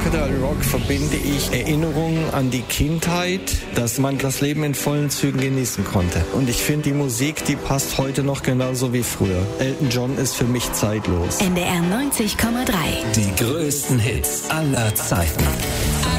Crocodile Rock verbinde ich Erinnerungen an die Kindheit, dass man das Leben in vollen Zügen genießen konnte. Und ich finde, die Musik, die passt heute noch genauso wie früher. Elton John ist für mich zeitlos. NDR 90,3. Die größten Hits aller Zeiten.